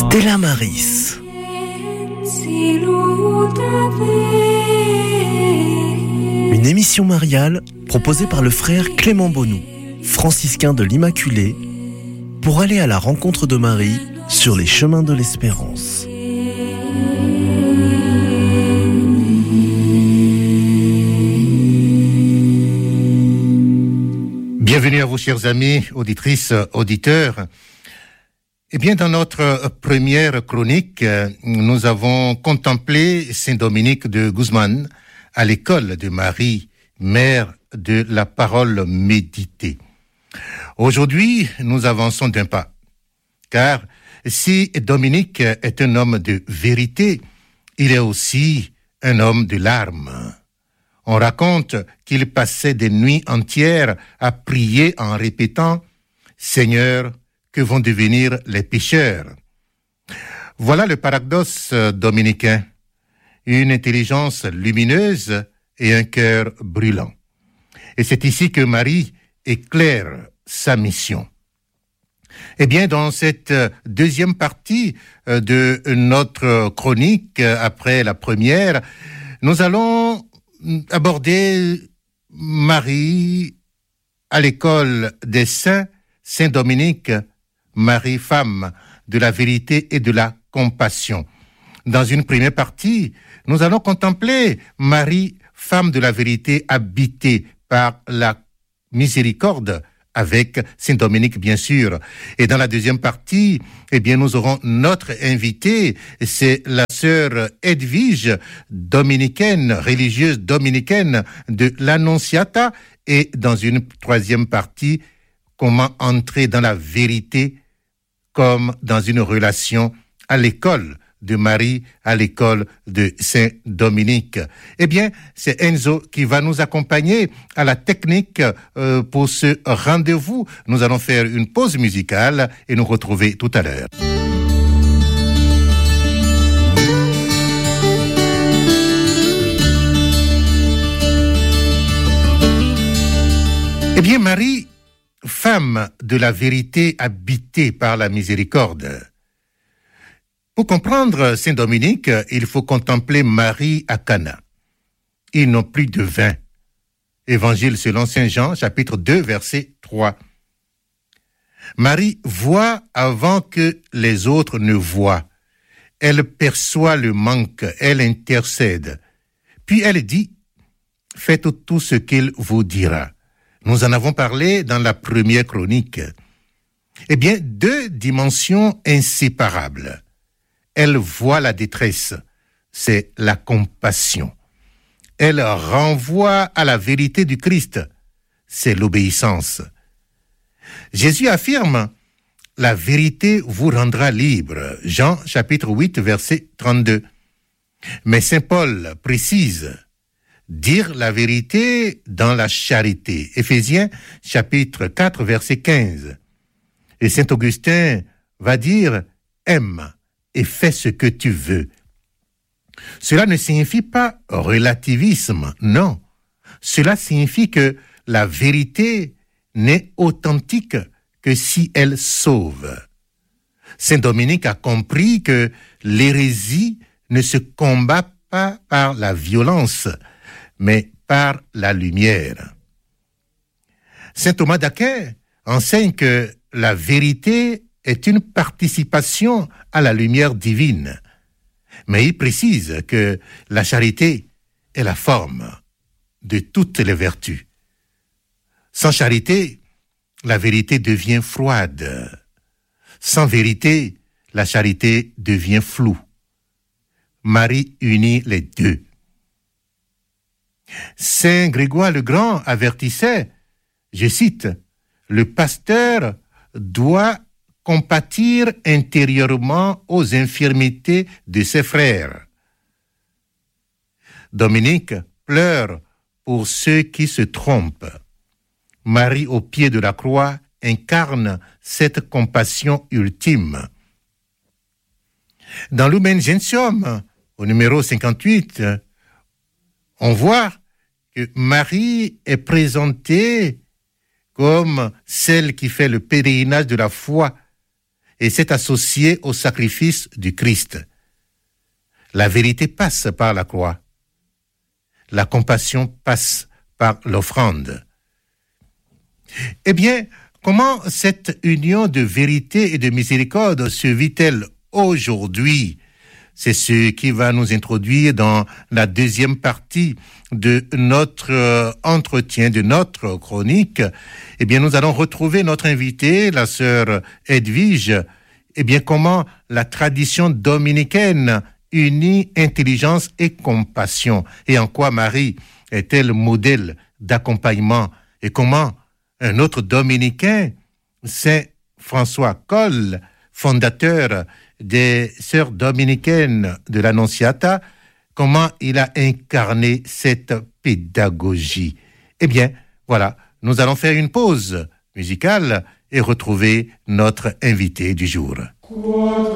Stella Maris. Une émission mariale proposée par le frère Clément Bonou, franciscain de l'Immaculée, pour aller à la rencontre de Marie sur les chemins de l'espérance. Bienvenue à vous, chers amis, auditrices, auditeurs. Eh bien, dans notre première chronique, nous avons contemplé Saint Dominique de Guzman à l'école de Marie, mère de la parole méditée. Aujourd'hui, nous avançons d'un pas, car si Dominique est un homme de vérité, il est aussi un homme de larmes. On raconte qu'il passait des nuits entières à prier en répétant « Seigneur, que vont devenir les pécheurs ?» Voilà le paradoxe dominicain, une intelligence lumineuse et un cœur brûlant. Et c'est ici que Marie éclaire sa mission. Eh bien, dans cette deuxième partie de notre chronique, après la première, nous allons aborder Marie à l'école des saints, Saint Dominique, Marie, femme de la vérité et de la compassion. Dans une première partie, nous allons contempler Marie, femme de la vérité, habitée par la miséricorde, avec Saint Dominique, bien sûr. Et dans la deuxième partie, eh bien, nous aurons notre invitée, c'est la sœur Edwige, dominicaine, religieuse dominicaine de l'Annonciata. Et dans une troisième partie, comment entrer dans la vérité comme dans une relation à l'école de Marie, à l'école de Saint Dominique. Eh bien, c'est Enzo qui va nous accompagner à la technique pour ce rendez-vous. Nous allons faire une pause musicale et nous retrouver tout à l'heure. Eh bien, Marie, femme de la vérité habitée par la miséricorde. Pour comprendre Saint Dominique, il faut contempler Marie à Cana. Ils n'ont plus de vin. Évangile selon Saint Jean, chapitre 2, verset 3. Marie voit avant que les autres ne voient. Elle perçoit le manque, elle intercède. Puis elle dit, « Faites tout ce qu'il vous dira ». Nous en avons parlé dans la première chronique. Eh bien, deux dimensions inséparables. Elle voit la détresse, c'est la compassion. Elle renvoie à la vérité du Christ, c'est l'obéissance. Jésus affirme, « La vérité vous rendra libre » Jean chapitre 8, verset 32. Mais Saint Paul précise, « Dire la vérité dans la charité » Éphésiens chapitre 4, verset 15. Et Saint Augustin va dire, « Aime » et fais ce que tu veux. Cela ne signifie pas relativisme, non. Cela signifie que la vérité n'est authentique que si elle sauve. Saint Dominique a compris que l'hérésie ne se combat pas par la violence, mais par la lumière. Saint Thomas d'Aquin enseigne que la vérité est une participation à la lumière divine. Mais il précise que la charité est la forme de toutes les vertus. Sans charité, la vérité devient froide. Sans vérité, la charité devient floue. Marie unit les deux. Saint Grégoire le Grand avertissait, je cite, « Le pasteur doit compatir intérieurement aux infirmités de ses frères. » Dominique pleure pour ceux qui se trompent. Marie au pied de la croix incarne cette compassion ultime. Dans Lumen Gentium, au numéro 58, on voit que Marie est présentée comme celle qui fait le pèlerinage de la foi et s'est associé au sacrifice du Christ. La vérité passe par la croix. La compassion passe par l'offrande. Eh bien, comment cette union de vérité et de miséricorde se vit-elle aujourd'hui? C'est ce qui va nous introduire dans la deuxième partie de notre entretien, de notre chronique. Eh bien, nous allons retrouver notre invitée, la sœur Edwige. Eh bien, comment la tradition dominicaine unit intelligence et compassion, et en quoi Marie est-elle modèle d'accompagnement, et comment un autre dominicain, Saint François Coll, fondateur des Sœurs dominicaines de l'Annonciata, comment il a incarné cette pédagogie. Eh bien, voilà, nous allons faire une pause musicale et retrouver notre invité du jour.